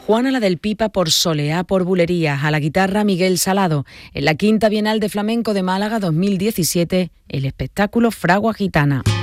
Juana la del Pipa por Soleá por Bulerías, a la guitarra Miguel Salado. En la Quinta Bienal de Flamenco de Málaga 2017, el espectáculo Fragua Gitana.